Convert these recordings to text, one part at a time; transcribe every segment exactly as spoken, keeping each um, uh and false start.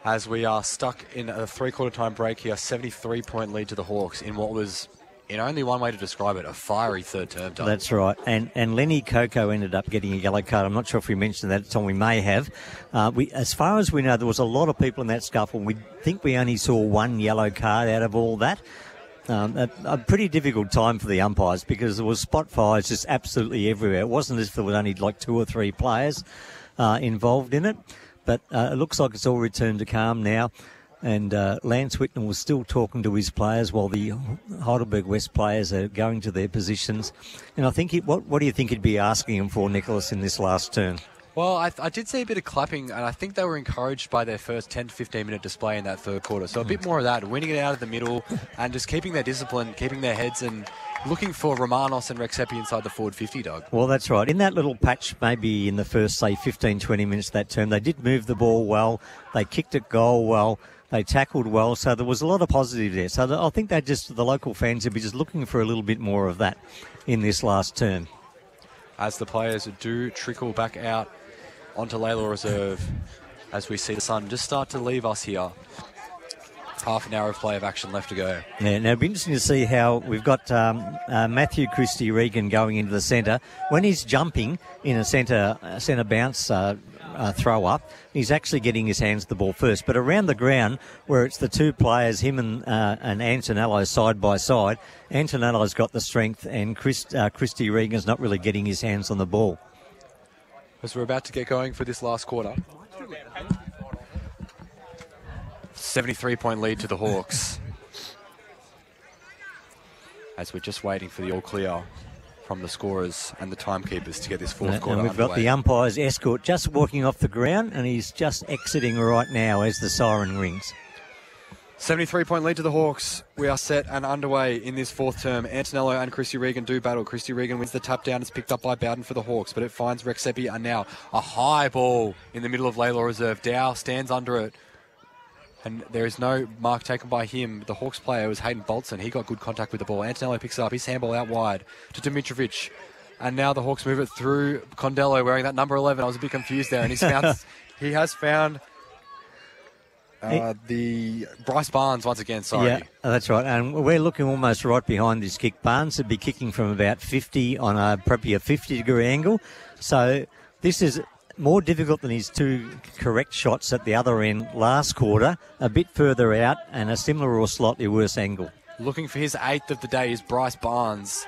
as we are stuck in a three-quarter time break here. seventy-three point lead to the Hawks in what was, in only one way to describe it, a fiery third term. Doug. That's right. And and Lenny Coco ended up getting a yellow card. I'm not sure if we mentioned that, Tom. We may have. Uh, we, as far as we know, there was a lot of people in that scuffle. We think we only saw one yellow card out of all that. Um, a, a pretty difficult time for the umpires because there was spot fires just absolutely everywhere. It wasn't as if there was only like two or three players uh, involved in it. But uh, it looks like it's all returned to calm now. And uh, Lance Whitnell was still talking to his players while the Heidelberg West players are going to their positions. And I think, he, what, what do you think he'd be asking him for, Nicholas, in this last turn? Well, I, I did see a bit of clapping, and I think they were encouraged by their first ten to fifteen minute display in that third quarter. So a bit more of that, winning it out of the middle and just keeping their discipline, keeping their heads and looking for Romanos and Rexepi inside the forward fifty, Doug. Well, that's right. In that little patch, maybe in the first, say, fifteen, twenty minutes of that term, they did move the ball well. They kicked it goal well. They tackled well. So there was a lot of positive there. So I think they just, the local fans would be just looking for a little bit more of that in this last term. As the players do trickle back out onto Layla Reserve, as we see the sun just start to leave us here. Half an hour of play of action left to go. Yeah, now it'll be interesting to see how we've got um, uh, Matthew Christie Regan going into the centre. When he's jumping in a centre uh, centre bounce uh, uh, throw up, he's actually getting his hands to the ball first. But around the ground, where it's the two players, him and uh, and Antonello side by side, Antonello's got the strength, and Chris, uh, Christie Regan's not really getting his hands on the ball. As we're about to get going for this last quarter. seventy-three point lead to the Hawks. As we're just waiting for the all clear from the scorers and the timekeepers to get this fourth and, quarter and we've underway. got the umpire's escort just walking off the ground, and he's just exiting right now as the siren rings. seventy-three point lead to the Hawks. We are set and underway in this fourth term. Antonello and Christie Regan do battle. Christie Regan wins the tap down. It's picked up by Bowden for the Hawks, but it finds Rexepi, and now a high ball in the middle of Layla Reserve. Dow stands under it, and there is no mark taken by him. The Hawks player was Hayden Bolton. He got good contact with the ball. Antonello picks it up. His handball out wide to Dimitrovic. And now the Hawks move it through Condello wearing that number eleven. I was a bit confused there. And he's found, he has found uh, the Bryce Barnes once again. Sorry. Yeah, that's right. And we're looking almost right behind this kick. Barnes would be kicking from about fifty on a probably a fifty degree angle. So this is more difficult than his two correct shots at the other end last quarter, a bit further out and a similar or slightly worse angle. Looking for his eighth of the day is Bryce Barnes.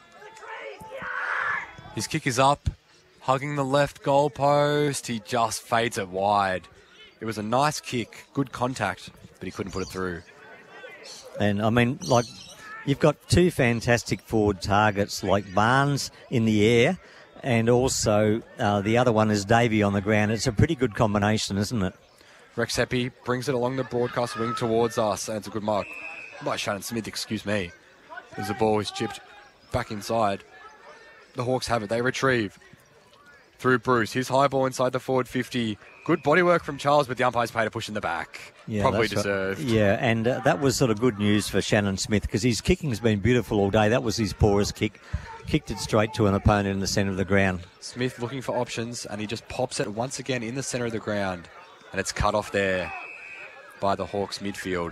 His kick is up, hugging the left goal post. He just fades it wide. It was a nice kick, good contact, but he couldn't put it through. And, I mean, like, you've got two fantastic forward targets like Barnes in the air, and also uh, the other one is Davey on the ground. It's a pretty good combination, isn't it? Rexepi brings it along the broadcast wing towards us, and it's a good mark by Shannon Smith, excuse me. As the ball is chipped back inside. The Hawks have it. They retrieve through Bruce. His high ball inside the forward fifty. Good bodywork from Charles, but the umpire's paid a push in the back. Yeah, probably right. deserved. Yeah, and uh, that was sort of good news for Shannon Smith because his kicking's been beautiful all day. That was his poorest kick. Kicked it straight to an opponent in the centre of the ground. Smith looking for options, and he just pops it once again in the centre of the ground. And it's cut off there by the Hawks midfield.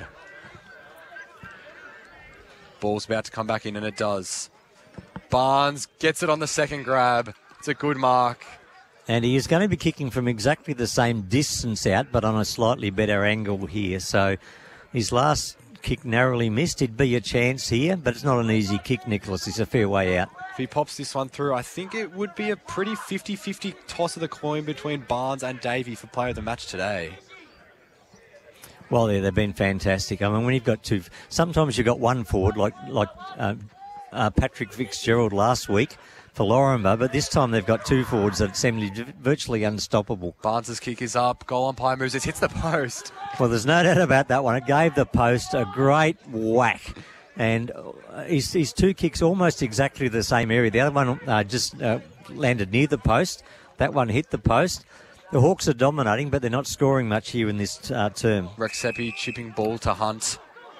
Ball's about to come back in, and it does. Barnes gets it on the second grab. It's a good mark. And he is going to be kicking from exactly the same distance out, but on a slightly better angle here. So his last kick narrowly missed. It'd be a chance here, but it's not an easy kick, Nicholas. It's a fair way out. If he pops this one through, I think it would be a pretty fifty fifty toss of the coin between Barnes and Davey for player of the match today. Well, yeah, they've been fantastic. I mean, when you've got two, sometimes you've got one forward, like like uh, uh, Patrick Fitzgerald last week for Lorimer, but this time they've got two forwards that seem virtually unstoppable. Barnes's kick is up. Goal umpire moves. It hits the post. Well, there's no doubt about that one. It gave the post a great whack. And his, his two kicks almost exactly the same area. The other one uh, just uh, landed near the post. That one hit the post. The Hawks are dominating, but they're not scoring much here in this uh, term. Rexepi chipping ball to Hunt.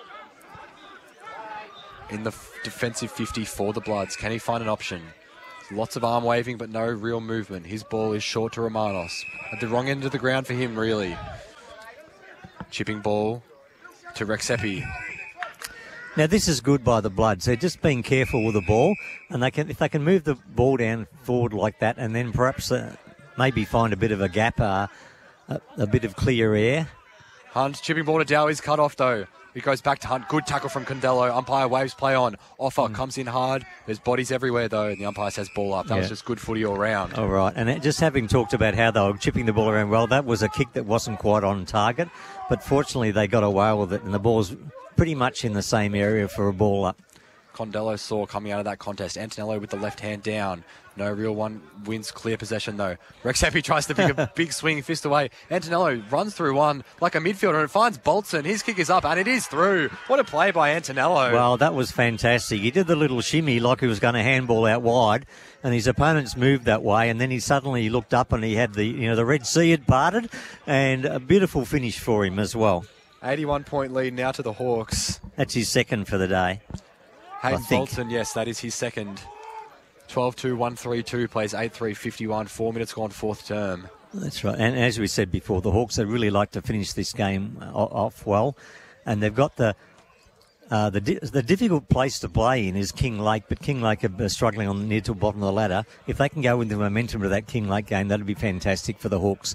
In the f- defensive fifty for the Bloods. Can he find an option? Lots of arm waving, but no real movement. His ball is short to Romanos. At the wrong end of the ground for him, really. Chipping ball to Rexepi. Now this is good by the Bloods. They're just being careful with the ball, and they can if they can move the ball down forward like that, and then perhaps uh, maybe find a bit of a gap, uh, a, a bit of clear air. Hunt, chipping ball to Dow is cut off though. It goes back to Hunt. Good tackle from Condello. Umpire waves play on. Offer mm. comes in hard. There's bodies everywhere though, and the umpire says ball up. That yeah. was just good footy all round. All right, and it, just having talked about how they were chipping the ball around, well, that was a kick that wasn't quite on target, but fortunately they got away with it, and the ball's pretty much in the same area for a ball up. Condello saw coming out of that contest. Antonello with the left hand down. No real one wins clear possession though. Rexepi tries to pick a big swing fist away. Antonello runs through one like a midfielder and it finds Bolton. His kick is up and it is through. What a play by Antonello. Well, that was fantastic. He did the little shimmy like he was going to handball out wide, and his opponents moved that way, and then he suddenly looked up and he had the, you know, the Red Sea had parted, and a beautiful finish for him as well. eighty-one point lead now to the Hawks. That's his second for the day. Hayden Bolton, yes, that is his second. twelve two, one three two, plays eight three fifty-one, four minutes gone, fourth term. That's right. And as we said before, the Hawks, they really like to finish this game off well. And they've got the uh, the di- the difficult place to play in is King Lake, but King Lake are struggling on near to the bottom of the ladder. If they can go with the momentum of that King Lake game, that would be fantastic for the Hawks.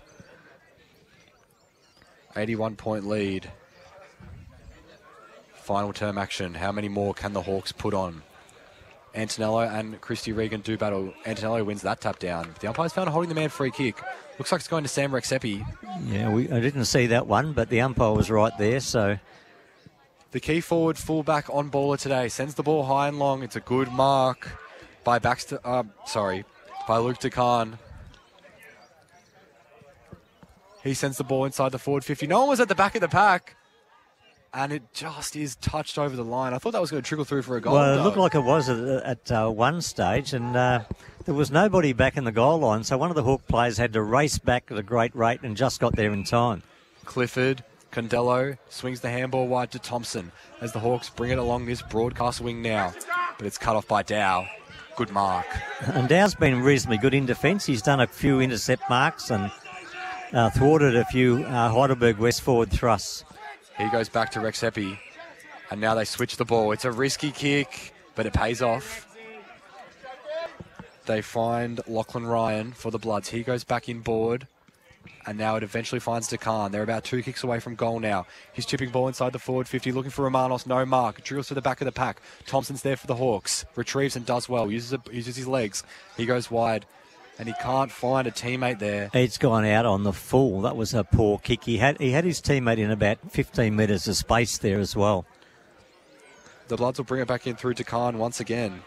eighty-one point lead. Final term action. How many more can the Hawks put on? Antonello and Christy Regan do battle. Antonello wins that tap down. The umpire's found holding the man free kick. Looks like it's going to Sam Rexepi. Yeah, we, I didn't see that one, but the umpire was right there, so... The key forward fullback on baller today sends the ball high and long. It's a good mark by Baxter... Uh, sorry, by Luke DeCan. He sends the ball inside the forward fifty. No one was at the back of the pack. And it just is touched over the line. I thought that was going to trickle through for a goal. Well, it though. looked like it was at, at uh, one stage, and uh, there was nobody back in the goal line, so one of the Hawk players had to race back at a great rate and just got there in time. Clifford, Condello, swings the handball wide to Thompson as the Hawks bring it along this broadcast wing now. But it's cut off by Dow. Good mark. And Dow's been reasonably good in defence. He's done a few intercept marks and uh, thwarted a few uh, Heidelberg West forward thrusts. He goes back to Rexepi, and now they switch the ball. It's a risky kick, but it pays off. They find Lachlan Ryan for the Bloods. He goes back in board, and now it eventually finds DeCan. They're about two kicks away from goal now. He's chipping ball inside the forward fifty, looking for Romanos. No mark. Drills to the back of the pack. Thompson's there for the Hawks. Retrieves and does well. Uses, a, uses his legs. He goes wide. And he can't find a teammate there. It's gone out on the full. That was a poor kick. He had he had his teammate in about fifteen metres of space there as well. The Bloods will bring it back in through to Khan once again.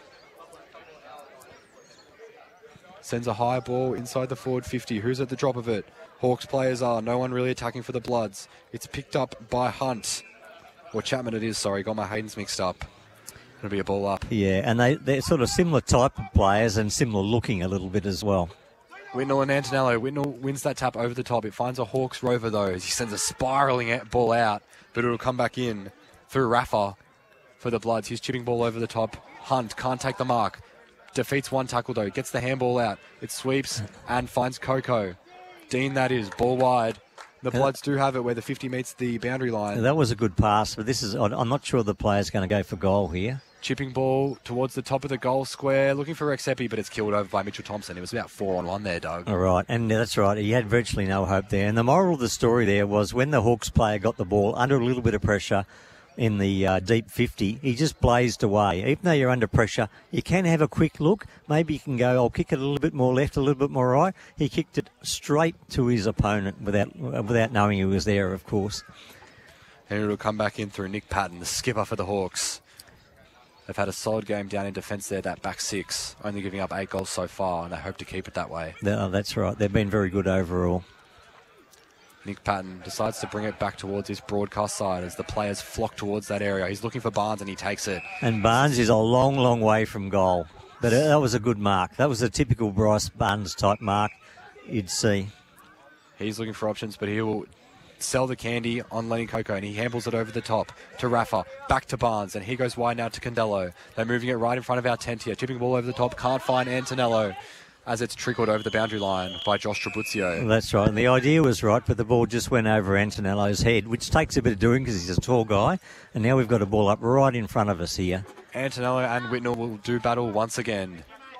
Sends a high ball inside the forward fifty. Who's at the drop of it? Hawks players are. No one really attacking for the Bloods. It's picked up by Hunt. Or Chapman it is, sorry. Got my Haydens mixed up. It'll be a ball up. Yeah, and they, they're sort of similar type of players and similar looking a little bit as well. Whitnell and Antonello. Whitnell wins that tap over the top. It finds a Hawks rover, though, as he sends a spiralling ball out, but it'll come back in through Rafa for the Bloods. He's chipping ball over the top. Hunt can't take the mark. Defeats one tackle, though. Gets the handball out. It sweeps and finds Coco. Dean, that is. Ball wide. The Bloods do have it where the fifty meets the boundary line. That was a good pass, but this is, I'm not sure the player's going to go for goal here. Chipping ball towards the top of the goal square, looking for Rexepi, but it's killed over by Mitchell Thompson. It was about four on one there, Doug. All right, and that's right. He had virtually no hope there. And the moral of the story there was when the Hawks player got the ball under a little bit of pressure in the uh, deep fifty, he just blazed away. Even though you're under pressure, you can have a quick look. Maybe you can go, I'll kick it a little bit more left, a little bit more right. He kicked it straight to his opponent without without knowing he was there, of course. And it'll come back in through Nick Patton, the skipper for the Hawks. They've had a solid game down in defence there, that back six, only giving up eight goals so far, and they hope to keep it that way. No, that's right. They've been very good overall. Nick Patton decides to bring it back towards his broadcast side as the players flock towards that area. He's looking for Barnes and he takes it. And Barnes is a long, long way from goal. But that was a good mark. That was a typical Bryce Barnes type mark you'd see. He's looking for options, but he will sell the candy on Lenny Coco, and he handles it over the top to Rafa, back to Barnes, and he goes wide now to Condello. They're moving it right in front of our tent here. Tipping the ball over the top, can't find Antonello. as it's trickled over the boundary line by Josh Trabuzio. That's right. And the idea was right, but the ball just went over Antonello's head, which takes a bit of doing because he's a tall guy. And now we've got a ball up right in front of us here. Antonello and Whitnall will do battle once again.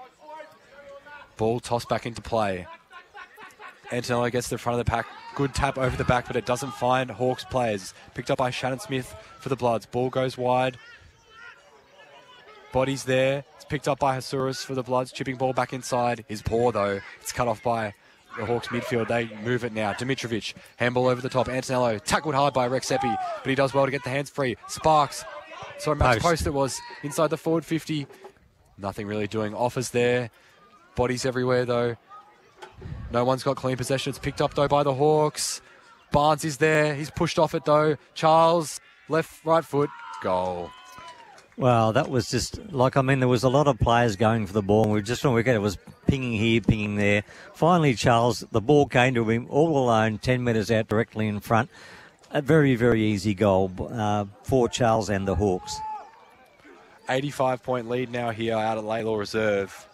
Ball tossed back into play. Antonello gets to the front of the pack. Good tap over the back, but it doesn't find Hawks players. Picked up by Shannon Smith for the Bloods. Ball goes wide. Body's there. It's picked up by Hasuris for the Bloods. Chipping ball back inside. Is poor, though. It's cut off by the Hawks midfield. They move it now. Dimitrovic. Handball over the top. Antonello tackled hard by Rex Epi, but he does well to get the hands free. Sparks. Sorry, Max Post. Post it was. Inside the forward fifty. Nothing really doing. Offers there. Bodies everywhere, though. No one's got clean possession. It's picked up, though, by the Hawks. Barnes is there. He's pushed off it, though. Charles, left, right foot. Goal. Well, that was just, like, I mean, there was a lot of players going for the ball, and we just trying to work out it was pinging here, pinging there. Finally, Charles, the ball came to him all alone, ten metres out directly in front. A very, very easy goal uh, for Charles and the Hawks. eighty-five point lead now here out at Laylaw Reserve.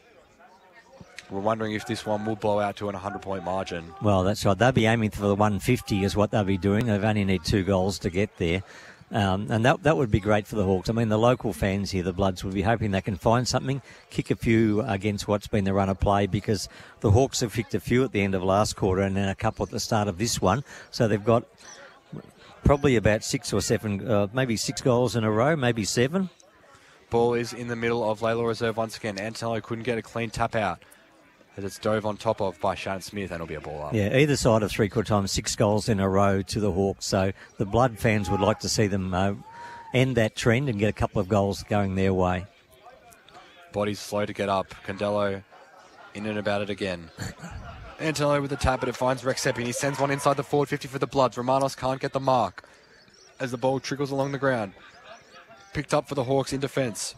We're wondering if this one will blow out to an one hundred point margin. Well, that's right. They'll be aiming for the one fifty is what they'll be doing. They've only need two goals to get there. Um, and that that would be great for the Hawks. I mean, the local fans here, the Bloods, would be hoping they can find something, kick a few against what's been the run of play, because the Hawks have kicked a few at the end of last quarter and then a couple at the start of this one. So they've got probably about six or seven, uh, maybe six goals in a row, maybe seven. Ball is in the middle of Laylaw Reserve once again. Antonello couldn't get a clean tap out as it's dove on top of by Shannon Smith, and it'll be a ball up. Yeah, either side of three-quarter time, six goals in a row to the Hawks. So the Blood fans would like to see them uh, end that trend and get a couple of goals going their way. Body's slow to get up. Condello in and about it again. Antonello with the tap, but it finds Rex Seppi, and he sends one inside the forward fifty for the Bloods. Romanos can't get the mark as the ball trickles along the ground. Picked up for the Hawks in defence.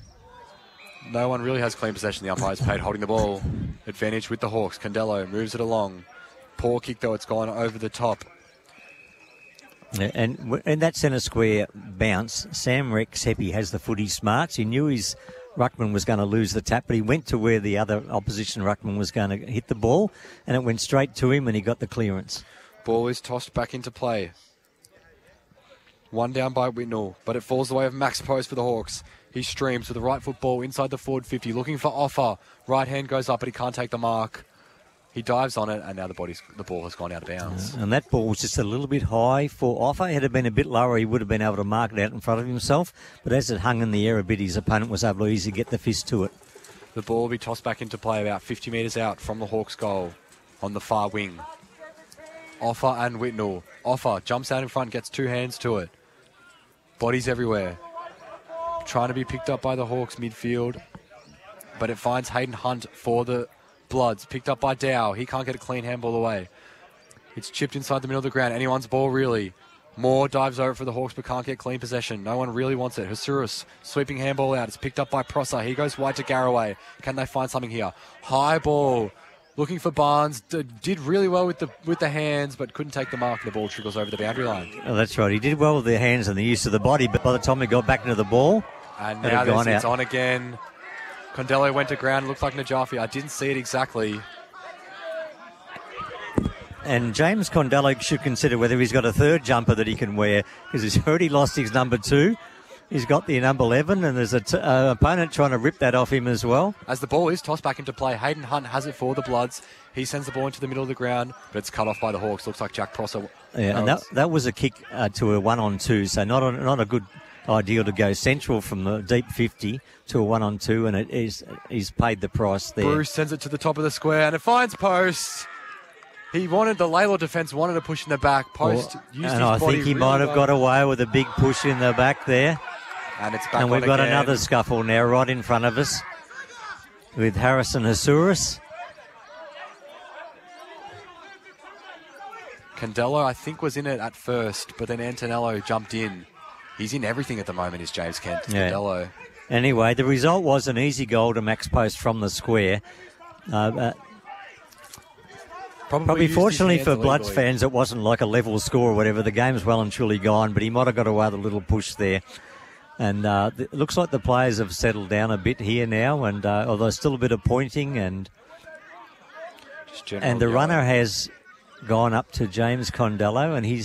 No one really has clean possession. The umpire's paid holding the ball. Advantage with the Hawks. Condello moves it along. Poor kick, though. It's gone over the top. Yeah, and in that centre square bounce, Sam Rex Heppy has the footy smarts. He knew his ruckman was going to lose the tap, but he went to where the other opposition ruckman was going to hit the ball, and it went straight to him, and he got the clearance. Ball is tossed back into play. One down by Whitnall, but it falls the way of Max Post for the Hawks. He streams with the right foot ball inside the forward fifty, looking for Offer. Right hand goes up, but he can't take the mark. He dives on it, and now the body's, the ball has gone out of bounds. And that ball was just a little bit high for Offer. Had it been a bit lower, he would have been able to mark it out in front of himself. But as it hung in the air a bit, his opponent was able to easily get the fist to it. The ball will be tossed back into play about fifty metres out from the Hawks' goal on the far wing. Offer and Whitnall. Offer jumps out in front, gets two hands to it. Bodies everywhere. Trying to be picked up by the Hawks midfield, but it finds Hayden Hunt for the Bloods. Picked up by Dow. He can't get a clean handball away. It's chipped inside the middle of the ground. Anyone's ball, really. Moore dives over for the Hawks, but can't get clean possession. No one really wants it. Hasuris sweeping handball out. It's picked up by Prosser. He goes wide to Garraway. Can they find something here? High ball. Looking for Barnes. D- did really well with the with the hands, but couldn't take the mark. The ball trickles over the boundary line. Oh, that's right. He did well with the hands and the use of the body, but by the time he got back into the ball, and it now had gone this- it's out. on again. Condello went to ground. It looked like Najafi. I didn't see it exactly. And James Condello should consider whether he's got a third jumper that he can wear, because he's already lost his number two. He's got the number eleven, and there's an t- uh, opponent trying to rip that off him as well. As the ball is tossed back into play, Hayden Hunt has it for the Bloods. He sends the ball into the middle of the ground, but it's cut off by the Hawks. Looks like Jack Prosser. Yeah, and that, that was a kick uh, to a one-on-two, so not a, not a good ideal to go central from the deep fifty to a one-on-two, and it is he's paid the price there. Bruce sends it to the top of the square, and it finds Post. He wanted, the Laylaw defence wanted to push in the back. Post Well, used and his I body think he really might have well. got away with a big push in the back there. And it's back And we've on got again. another scuffle now right in front of us with Harrison Hasuris. Condello, I think, was in it at first, but then Antonello jumped in. He's in everything at the moment, is James Kent. Yeah. Condello. Anyway, the result was an easy goal to Max Post from the square. Uh, uh, Probably, Probably used his fortunately hands for Bloods illegally. fans, it wasn't like a level score or whatever. The game's well and truly gone, but he might have got away with a little push there. And uh, it looks like the players have settled down a bit here now, and uh, although still a bit of pointing, and General and the yellow. runner has gone up to James Condello, and he's